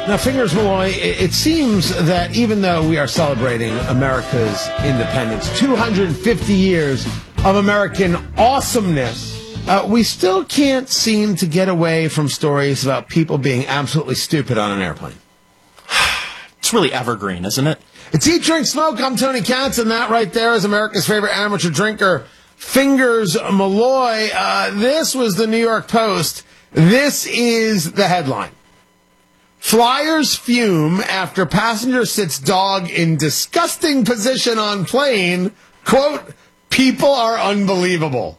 Now, Fingers Malloy, it seems that even though we are celebrating America's independence, 250 years of American awesomeness, we still can't seem to get away from stories about people being absolutely stupid on an airplane. It's really evergreen, isn't it? It's Eat, Drink, Smoke. I'm Tony Katz, and that right there is America's favorite amateur drinker, Fingers Malloy. This was the New York Post. This is the headline. Flyers fume after passenger sits dog in disgusting position on plane. Quote, people are unbelievable.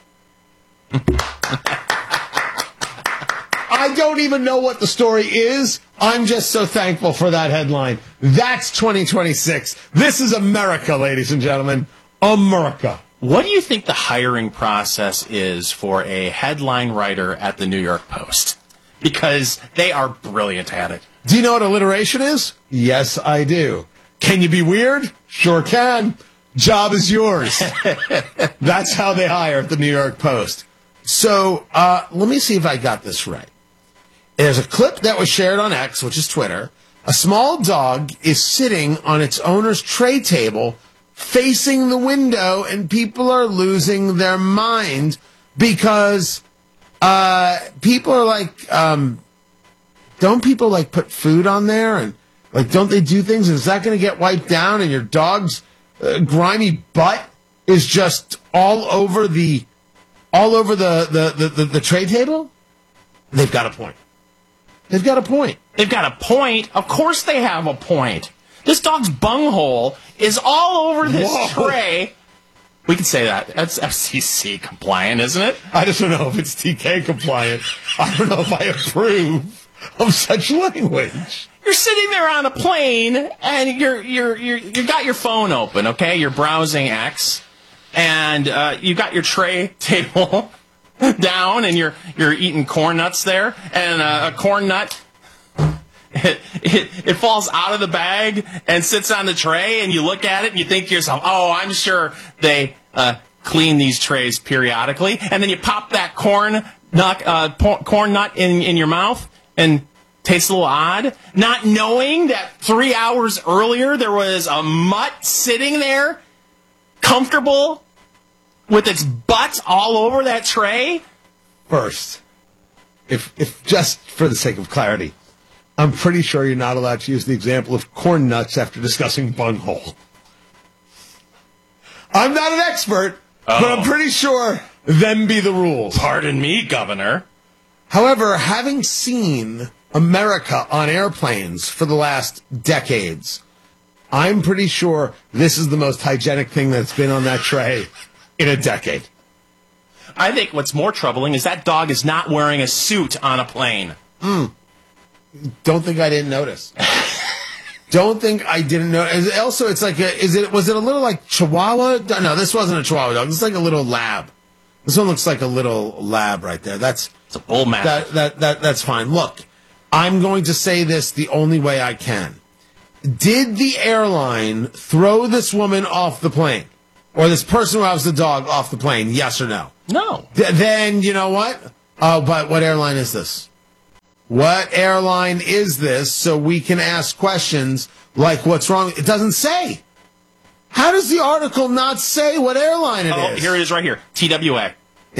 I don't even know what the story is. I'm just so thankful for that headline. That's 2026. This is America, ladies and gentlemen. America. What do you think the hiring process is for a headline writer at the New York Post? Because they are brilliant at it. Do you know what alliteration is? Yes, I do. Can you be weird? Sure can. Job is yours. That's how they hire at the New York Post. So let me see if I got this right. There's a clip that was shared on X, which is Twitter. A small dog is sitting on its owner's tray table facing the window, and people are losing their mind because people are like, don't people like put food on there and like don't they do things? And is that going to get wiped down? And your dog's grimy butt is just all over the tray table? They've got a point. They've got a point. They've got a point? Of course they have a point. This dog's bunghole is all over this tray. We can say that. That's FCC compliant, isn't it? I just don't know if it's TK compliant. I don't know if I approve of such language. You're sitting there on a plane and you got your phone open, okay? You're browsing X, and you got your tray table down, and you're eating corn nuts there, and a corn nut it falls out of the bag and sits on the tray, and you look at it and you think to yourself, oh, I'm sure they clean these trays periodically, and then you pop that corn nut in your mouth and tastes a little odd, not knowing that 3 hours earlier there was a mutt sitting there, comfortable, with its butt all over that tray. First, if just for the sake of clarity, I'm pretty sure you're not allowed to use the example of corn nuts after discussing bunghole. I'm not an expert, but I'm pretty sure them be the rules. Pardon me, Governor. However, having seen America on airplanes for the last decades, I'm pretty sure this is the most hygienic thing that's been on that tray in a decade. I think what's more troubling is that dog is not wearing a suit on a plane. Don't think I didn't notice. Don't think I didn't know. Also, it's like, was it a little like Chihuahua? No, this wasn't a Chihuahua dog. This is like a little lab. This one looks like a little lab right there. It's a bull mastiff. That's fine. Look, I'm going to say this the only way I can. Did the airline throw this woman off the plane? Or this person who has the dog off the plane? Yes or no? No. Then, you know what? But what airline is this? What airline is this so we can ask questions like what's wrong? It doesn't say. How does the article not say what airline it is? Here it is right here. TWA.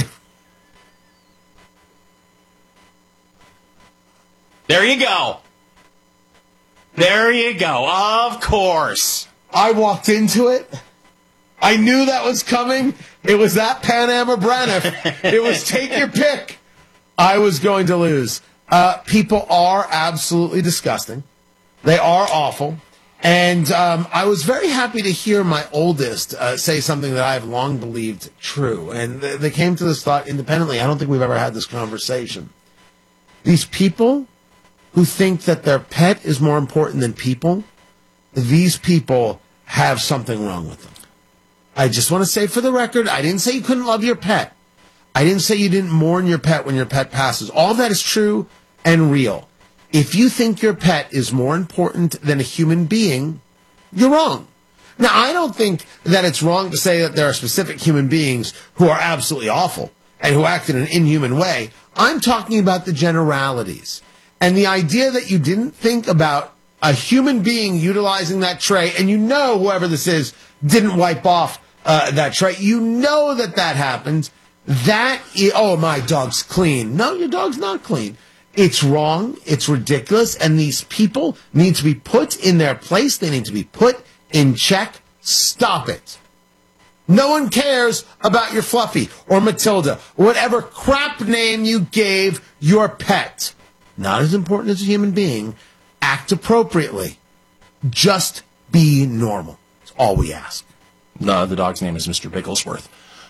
There you go. There you go. Of course. I walked into it. I knew that was coming. It was that Pan Am or Braniff. It was take your pick. I was going to lose. People are absolutely disgusting. They are awful. And I was very happy to hear my oldest say something that I've long believed true. And they came to this thought independently. I don't think we've ever had this conversation. These people who think that their pet is more important than people, these people have something wrong with them. I just want to say for the record, I didn't say you couldn't love your pet. I didn't say you didn't mourn your pet when your pet passes. All of that is true and real. If you think your pet is more important than a human being, you're wrong. Now, I don't think that it's wrong to say that there are specific human beings who are absolutely awful and who act in an inhuman way. I'm talking about the generalities. And the idea that you didn't think about a human being utilizing that tray, and whoever this is didn't wipe off that tray. You know that happens. My dog's clean. No, your dog's not clean. It's wrong. It's ridiculous. And these people need to be put in their place. They need to be put in check. Stop it. No one cares about your Fluffy or Matilda or whatever crap name you gave your pet. Not as important as a human being. Act appropriately. Just be normal. That's all we ask. No, the dog's name is Mr. Bigglesworth.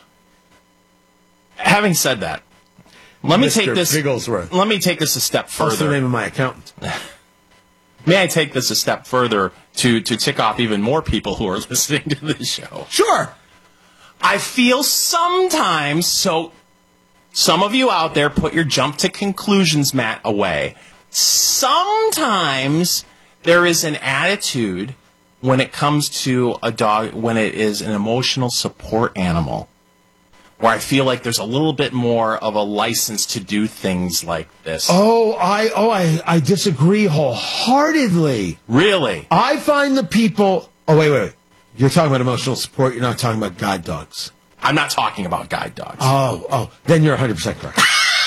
Having said that, let me take this a step further. What's the name of my accountant? May I take this a step further to tick off even more people who are listening to this show? Sure. I feel sometimes, so some of you out there, put your jump to conclusions mat away. Sometimes there is an attitude when it comes to a dog, when it is an emotional support animal, where I feel like there's a little bit more of a license to do things like this. I disagree wholeheartedly. Really? I find the people... Oh, wait. You're talking about emotional support. You're not talking about guide dogs. I'm not talking about guide dogs. Oh, then you're 100% correct.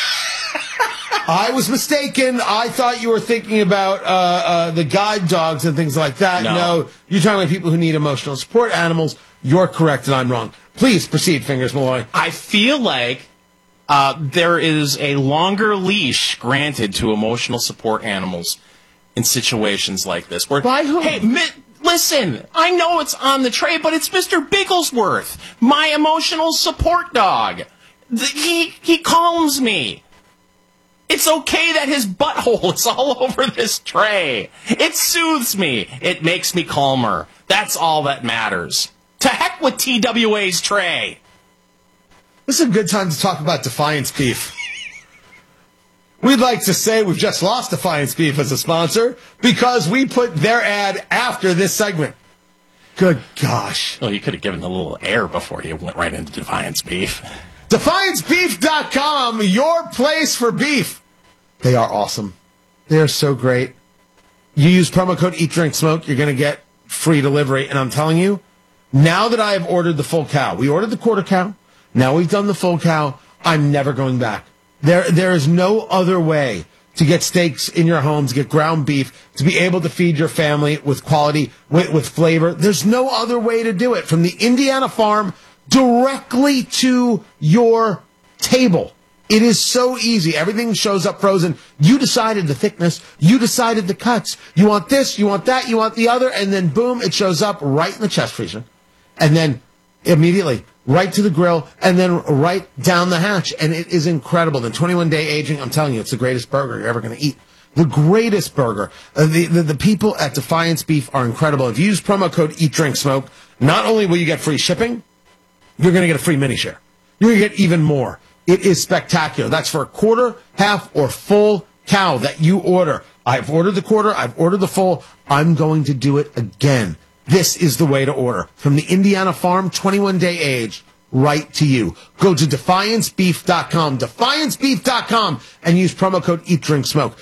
I was mistaken. I thought you were thinking about the guide dogs and things like that. No, you're talking about people who need emotional support animals. You're correct and I'm wrong. Please proceed, Fingers Malloy. I feel like there is a longer leash granted to emotional support animals in situations like this. Where, by whom? Hey, listen, I know it's on the tray, but it's Mr. Bigglesworth, my emotional support dog. He calms me. It's okay that his butthole is all over this tray. It soothes me. It makes me calmer. That's all that matters. To heck with TWA's tray. This is a good time to talk about Defiance Beef. We'd like to say we've just lost Defiance Beef as a sponsor because we put their ad after this segment. Good gosh. Well, you could have given a little air before you went right into Defiance Beef. DefianceBeef.com, your place for beef. They are awesome. They are so great. You use promo code EatDrinkSmoke, you're going to get free delivery. And I'm telling you, now that I have ordered the full cow, we ordered the quarter cow, now we've done the full cow, I'm never going back. There is no other way to get steaks in your home, to get ground beef, to be able to feed your family with quality, with flavor. There's no other way to do it. From the Indiana farm directly to your table. It is so easy. Everything shows up frozen. You decided the thickness. You decided the cuts. You want this, you want that, you want the other, and then boom, it shows up right in the chest freezer. And then immediately right to the grill, and then right down the hatch. And it is incredible. The 21-day aging, I'm telling you, it's the greatest burger you're ever going to eat. The greatest burger. The people at Defiance Beef are incredible. If you use promo code EatDrinkSmoke, not only will you get free shipping, you're going to get a free mini share. You're going to get even more. It is spectacular. That's for a quarter, half, or full cow that you order. I've ordered the quarter. I've ordered the full. I'm going to do it again. This is the way to order. From the Indiana farm, 21-day age, right to you. Go to DefianceBeef.com, DefianceBeef.com, and use promo code EatDrinkSmoke.